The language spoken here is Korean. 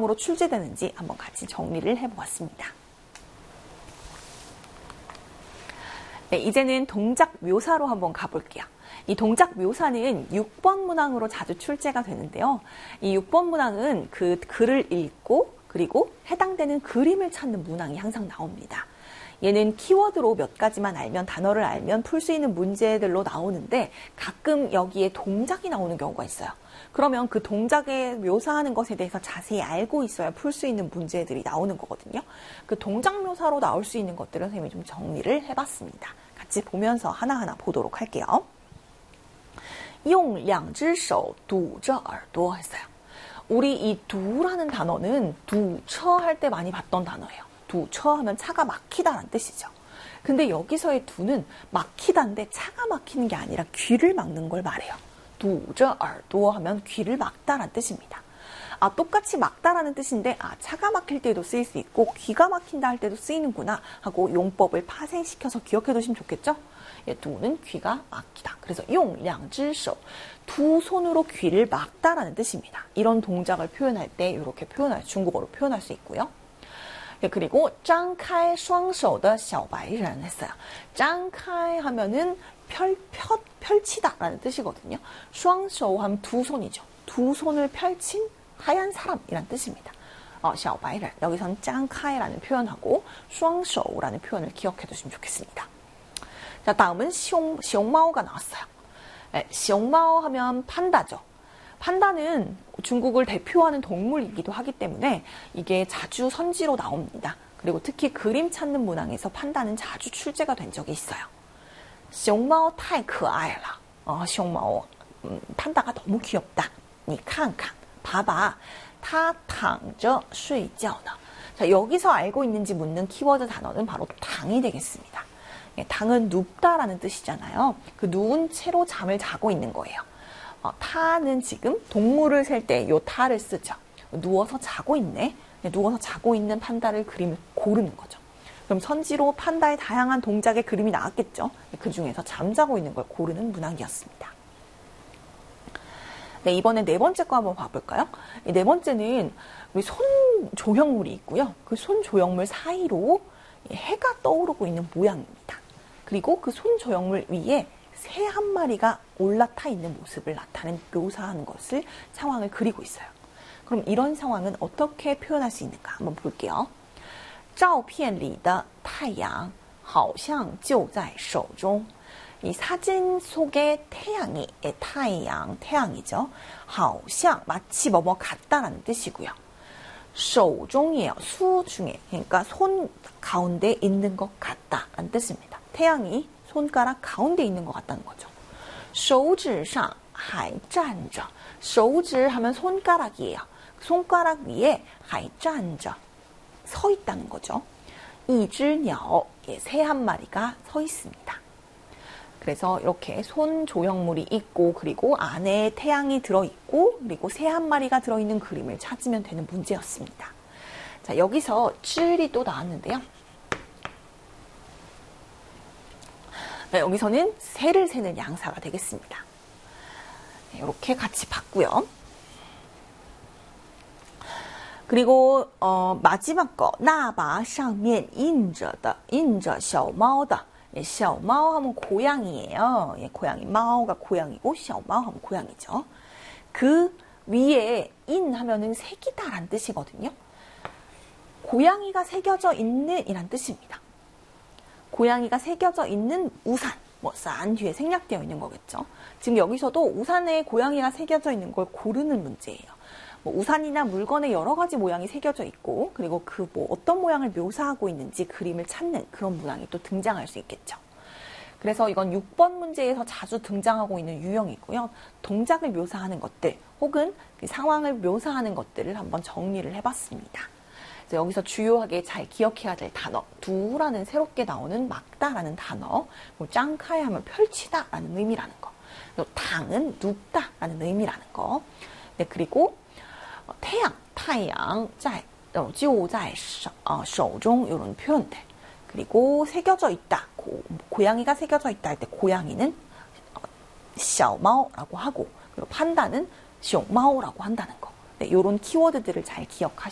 문항으로 출제되는지 한번 같이 정리를 해보았습니다. 네, 이제는 동작 묘사로 한번 가볼게요. 이 동작 묘사는 6번 문항으로 자주 출제가 되는데요. 이 6번 문항은 그 글을 읽고 그리고 해당되는 그림을 찾는 문항이 항상 나옵니다. 얘는 키워드로 몇 가지만 알면, 단어를 알면 풀 수 있는 문제들로 나오는데 가끔 여기에 동작이 나오는 경우가 있어요. 그러면 그 동작에 묘사하는 것에 대해서 자세히 알고 있어야 풀 수 있는 문제들이 나오는 거거든요. 그 동작 묘사로 나올 수 있는 것들을 선생님이 좀 정리를 해봤습니다. 같이 보면서 하나하나 보도록 할게요. 用两只手堵着耳朵 했어요. 우리 이 두라는 단어는 두처 할 때 많이 봤던 단어예요. 두처 하면 차가 막히다라는 뜻이죠. 근데 여기서의 두는 막히다인데 차가 막히는 게 아니라 귀를 막는 걸 말해요. 두저耳朵 하면 귀를 막다라는 뜻입니다. 똑같이 막다라는 뜻인데 차가 막힐 때도 쓰일 수 있고 귀가 막힌다 할 때도 쓰이는구나 하고 용법을 파생시켜서 기억해 두시면 좋겠죠? 두는 귀가 막히다. 그래서 용, 량, 지, 셔. 두 손으로 귀를 막다라는 뜻입니다. 이런 동작을 표현할 때 이렇게 중국어로 표현할 수 있고요. 그리고 张开双手的小白人 했어요. 张开하면은 펼치다라는 뜻이거든요. 双手 하면 두 손이죠. 두 손을 펼친 하얀 사람이란 뜻입니다. 小白人 여기서는 张开라는 표현하고 双手라는 표현을 기억해 두시면 좋겠습니다. 자, 다음은 熊猫가 나왔어요. 네, 熊猫 하면 판다죠. 판다는 중국을 대표하는 동물이기도 하기 때문에 이게 자주 선지로 나옵니다. 그리고 특히 그림 찾는 문항에서 판다는 자주 출제가 된 적이 있어요. 熊猫太可爱了. 熊猫, 판다가 너무 귀엽다. 你看看, 봐봐. 它躺着睡觉呢. 자, 여기서 알고 있는지 묻는 키워드 단어는 바로 당이 되겠습니다. 당은 눕다라는 뜻이잖아요. 그 누운 채로 잠을 자고 있는 거예요. 타는 지금 동물을 셀 때 요 타를 쓰죠. 누워서 자고 있네. 누워서 자고 있는 판다를 그림을 고르는 거죠. 그럼 선지로 판다의 다양한 동작의 그림이 나왔겠죠. 그 중에서 잠자고 있는 걸 고르는 문항이었습니다. 네, 이번에 네 번째 거 한번 봐볼까요? 네 번째는 우리 손 조형물이 있고요. 그 손 조형물 사이로 해가 떠오르고 있는 모양입니다. 그리고 그 손 조형물 위에 새 한 마리가 올라타 있는 모습을 묘사하는 것을 상황을 그리고 있어요. 그럼 이런 상황은 어떻게 표현할 수 있는가 한번 볼게요. 照片里的太阳好像就在手中. 이 사진 속의 태양이 태양이죠. 好像 마치 뭐뭐 같다라는 뜻이고요. 手中이에요. 수 중에, 그러니까 손 가운데 있는 것 같다라는 뜻입니다. 태양이 손가락 가운데 있는 것 같다는 거죠. 手指上还站着. 手指 하면 손가락이에요. 손가락 위에 还站着. 서 있다는 거죠. 一只鸟, 새 한 마리가 서 있습니다. 그래서 이렇게 손 조형물이 있고 그리고 안에 태양이 들어있고 그리고 새 한 마리가 들어있는 그림을 찾으면 되는 문제였습니다. 자, 여기서 쯔리 또 나왔는데요. 네, 여기서는 새를 세는 양사가 되겠습니다. 네, 이렇게 같이 봤고요. 그리고 마지막 거, 那把上面印着小猫的. 小猫 하면 고양이에요. 고양이, 마오가 고양이고 小猫 하면 고양이죠. 그 위에 인 하면은 새기다라는 뜻이거든요. 고양이가 새겨져 있는 이란 뜻입니다. 고양이가 새겨져 있는 우산, 산 뒤에 생략되어 있는 거겠죠. 지금 여기서도 우산에 고양이가 새겨져 있는 걸 고르는 문제예요. 우산이나 물건에 여러 가지 모양이 새겨져 있고 그리고 그 어떤 모양을 묘사하고 있는지 그림을 찾는 그런 문항이 또 등장할 수 있겠죠. 그래서 이건 6번 문제에서 자주 등장하고 있는 유형이고요. 동작을 묘사하는 것들 혹은 그 상황을 묘사하는 것들을 한번 정리를 해봤습니다. 그래서 여기서 주요하게 잘 기억해야 될 단어, 두라는 새롭게 나오는 막다라는 단어, 짱카이 하면 펼치다라는 의미라는 거, 당은 눕다라는 의미라는 거, 네, 그리고 태양, 太阳就在手中 이런 표현들. 그리고 새겨져 있다. 고양이가 새겨져 있다 할 때 고양이는 小猫라고 하고 그리고 판다는 熊猫라고 한다는 거. 네, 이런 키워드들을 잘 기억하시면